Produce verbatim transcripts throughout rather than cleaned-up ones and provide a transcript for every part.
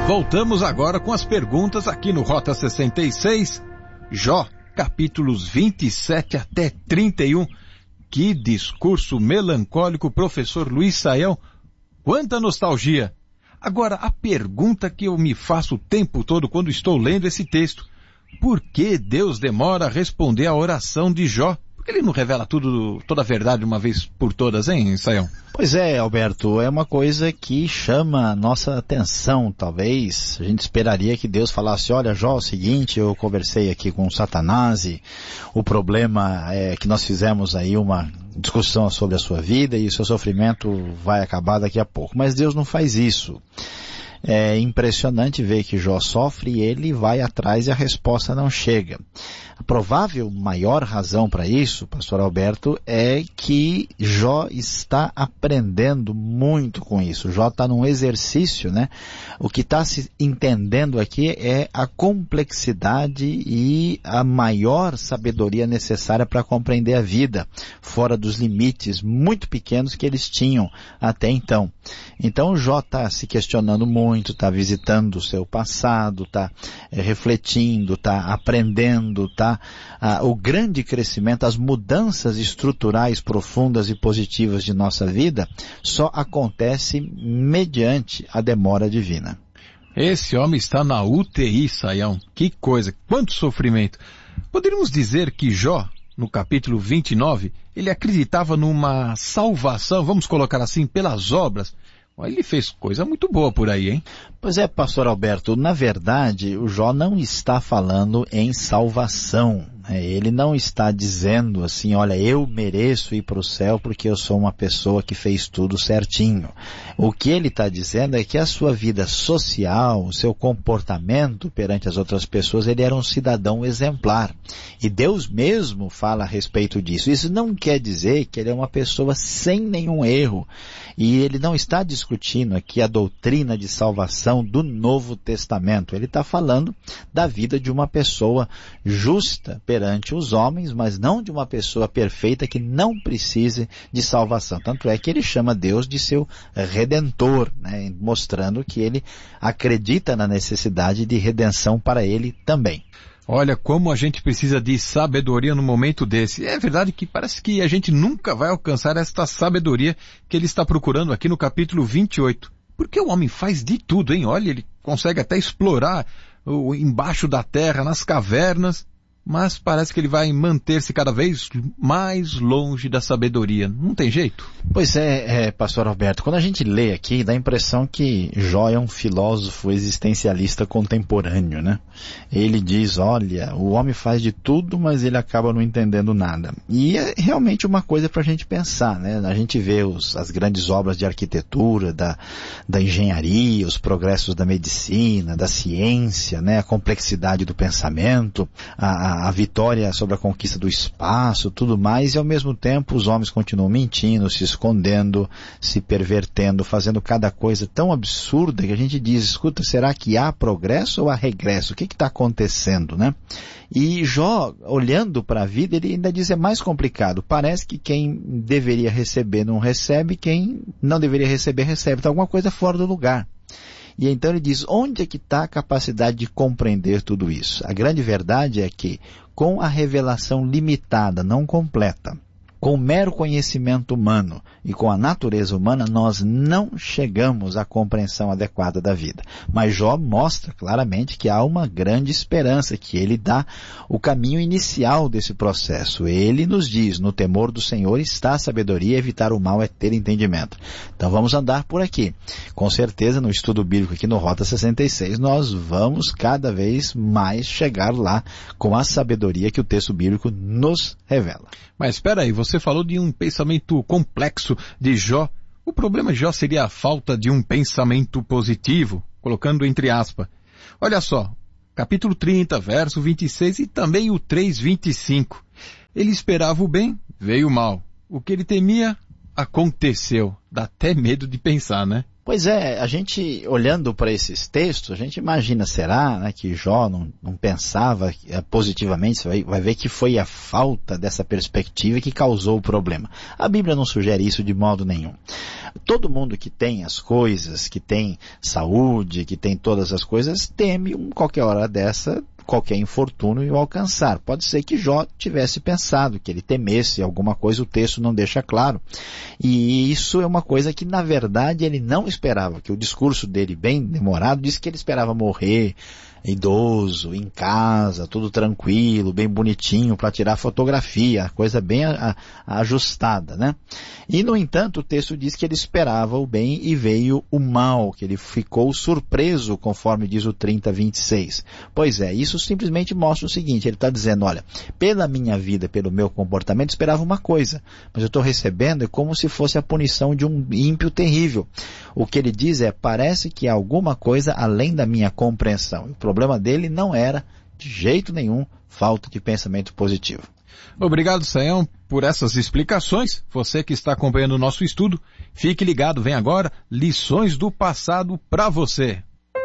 Voltamos agora com as perguntas aqui no Rota sessenta e seis, Jó, capítulos vinte e sete até trinta e um. Que discurso melancólico, professor Luiz Saião. Quanta nostalgia. Agora, a pergunta que eu me faço o tempo todo quando estou lendo esse texto: por que Deus demora a responder a oração de Jó? Por que ele não revela tudo, toda a verdade de uma vez por todas, hein, Saião? Pois é, Alberto, é uma coisa que chama a nossa atenção, talvez. A gente esperaria que Deus falasse: olha, Jó, é o seguinte, eu conversei aqui com Satanás e o problema é que nós fizemos aí uma discussão sobre a sua vida e o seu sofrimento vai acabar daqui a pouco. Mas Deus não faz isso. É impressionante ver que Jó sofre e ele vai atrás e a resposta não chega. A provável maior razão para isso, pastor Alberto, é que Jó está aprendendo muito com isso. Jó está num exercício, né? O que está se entendendo aqui é a complexidade e a maior sabedoria necessária para compreender a vida, fora dos limites muito pequenos que eles tinham até então. Então Jó está se questionando muito, está visitando o seu passado, está é, refletindo, está aprendendo, está ah, o grande crescimento, as mudanças estruturais profundas e positivas de nossa vida só acontece mediante a demora divina. Esse homem está na U T I, Saião. Que coisa, quanto sofrimento. Poderíamos dizer que Jó, no capítulo vinte e nove, ele acreditava numa salvação, vamos colocar assim, pelas obras. Ele fez coisa muito boa por aí, hein? Pois é, pastor Alberto, na verdade, o Jó não está falando em salvação. Ele não está dizendo assim: olha, eu mereço ir para o céu porque eu sou uma pessoa que fez tudo certinho. O que ele está dizendo é que a sua vida social, o seu comportamento perante as outras pessoas, ele era um cidadão exemplar. E Deus mesmo fala a respeito disso. Isso não quer dizer que ele é uma pessoa sem nenhum erro. E ele não está discutindo aqui a doutrina de salvação do Novo Testamento. Ele está falando da vida de uma pessoa justa perante os homens, mas não de uma pessoa perfeita que não precise de salvação. Tanto é que ele chama Deus de seu redentor, né? Mostrando que ele acredita na necessidade de redenção para ele também. Olha como a gente precisa de sabedoria no momento desse. É verdade que parece que a gente nunca vai alcançar esta sabedoria que ele está procurando aqui no capítulo vinte e oito. Porque o homem faz de tudo, hein? Olha, ele consegue até explorar o embaixo da terra, nas cavernas, mas parece que ele vai manter-se cada vez mais longe da sabedoria. Não tem jeito? Pois é, é, pastor Alberto, quando a gente lê aqui, dá a impressão que Jó é um filósofo existencialista contemporâneo, né? Ele diz: olha, o homem faz de tudo, mas ele acaba não entendendo nada. E é realmente uma coisa para a gente pensar, né? A gente vê os, as grandes obras de arquitetura, da, da engenharia, os progressos da medicina, da ciência, né? A complexidade do pensamento, a a vitória sobre a conquista do espaço, tudo mais, e ao mesmo tempo os homens continuam mentindo, se escondendo, se pervertendo, fazendo cada coisa tão absurda que a gente diz: escuta, será que há progresso ou há regresso? O que está acontecendo, né? E Jó, olhando para a vida, ele ainda diz: é mais complicado. Parece que quem deveria receber não recebe, quem não deveria receber recebe. Está alguma coisa fora do lugar. E então ele diz: onde é que está a capacidade de compreender tudo isso? A grande verdade é que, com a revelação limitada, não completa, com o mero conhecimento humano e com a natureza humana, nós não chegamos à compreensão adequada da vida. Mas Jó mostra claramente que há uma grande esperança, que ele dá o caminho inicial desse processo. Ele nos diz: no temor do Senhor está a sabedoria, evitar o mal é ter entendimento. Então vamos andar por aqui. Com certeza, no estudo bíblico aqui no Rota sessenta e seis, nós vamos cada vez mais chegar lá com a sabedoria que o texto bíblico nos revela. Mas espera aí, você falou de um pensamento complexo de Jó. O problema de Jó seria a falta de um pensamento positivo, colocando entre aspas. Olha só, capítulo trinta, verso vinte e seis e também o três, vinte e cinco. Ele esperava o bem, veio o mal. O que ele temia, aconteceu. Dá até medo de pensar, né? Pois é, a gente, olhando para esses textos, a gente imagina, será, né, que Jó não, não pensava é, positivamente? Você vai, vai ver que foi a falta dessa perspectiva que causou o problema. A Bíblia não sugere isso de modo nenhum. Todo mundo que tem as coisas, que tem saúde, que tem todas as coisas, teme um, qualquer hora dessa, qualquer infortúnio e o alcançar. Pode ser que Jó tivesse pensado, que ele temesse alguma coisa, o texto não deixa claro. E isso é uma coisa que, na verdade, ele não esperava, que o discurso dele, bem demorado, disse que ele esperava morrer idoso, em casa, tudo tranquilo, bem bonitinho, para tirar fotografia, coisa bem a, a, ajustada, né? E, no entanto, o texto diz que ele esperava o bem e veio o mal, que ele ficou surpreso, conforme diz o trinta, vinte e seis. Pois é, isso simplesmente mostra o seguinte, ele está dizendo, olha, pela minha vida, pelo meu comportamento, esperava uma coisa, mas eu estou recebendo é como se fosse a punição de um ímpio terrível. O que ele diz é, parece que há alguma coisa além da minha compreensão. O problema dele não era, de jeito nenhum, falta de pensamento positivo. Obrigado, Sayão, por essas explicações. Você que está acompanhando o nosso estudo, fique ligado, vem agora, lições do passado para você.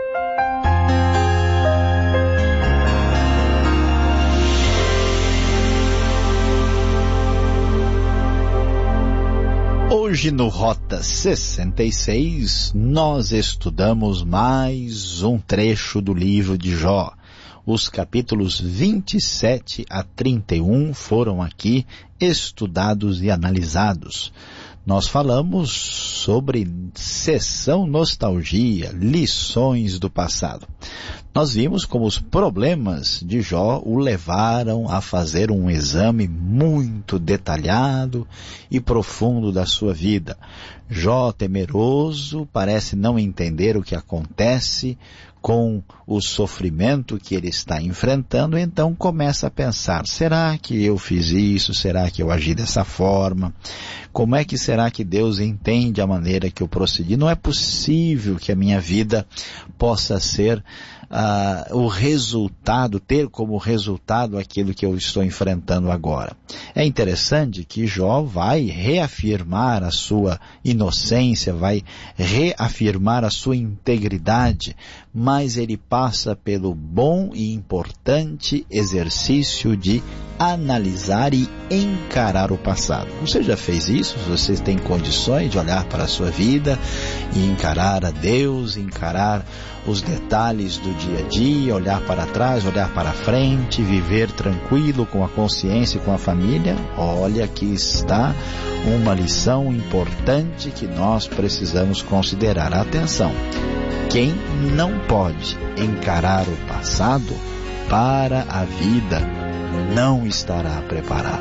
Hoje no Rota sessenta e seis, nós estudamos mais um trecho do livro de Jó. Os capítulos vinte e sete a trinta e um foram aqui estudados e analisados. Nós falamos sobre sessão nostalgia, lições do passado. Nós vimos como os problemas de Jó o levaram a fazer um exame muito detalhado e profundo da sua vida. Jó, temeroso, parece não entender o que acontece com o sofrimento que ele está enfrentando, então começa a pensar, será que eu fiz isso? Será que eu agi dessa forma? Como é que será que Deus entende a maneira que eu procedi? Não é possível que a minha vida possa ser uh, o resultado, ter como resultado aquilo que eu estou enfrentando agora. É interessante que Jó vai reafirmar a sua inocência, vai reafirmar a sua integridade, mas ele passa pelo bom e importante exercício de analisar e encarar o passado. Você já fez isso? Você tem condições de olhar para a sua vida e encarar a Deus, encarar os detalhes do dia a dia, olhar para trás, olhar para frente, viver tranquilo com a consciência e com a família? Olha, aqui está uma lição importante que nós precisamos considerar. Atenção! Quem não pode encarar o passado para a vida não estará preparado.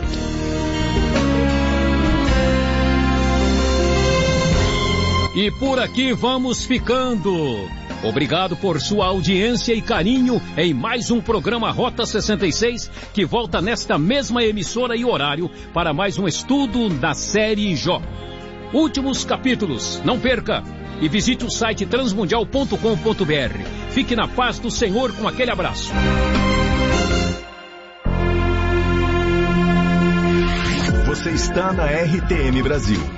E por aqui vamos ficando. Obrigado por sua audiência e carinho em mais um programa Rota sessenta e seis, que volta nesta mesma emissora e horário para mais um estudo da série Jó. Últimos capítulos, não perca! E visite o site transmundial ponto com ponto b r. Fique na paz do Senhor com aquele abraço. Você está na R T M Brasil.